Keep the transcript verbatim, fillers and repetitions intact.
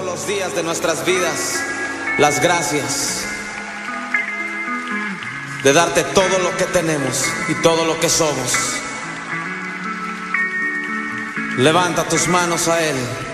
los días de nuestras vidas las gracias de darte todo lo que tenemos y todo lo que somos. Levanta tus manos a Él.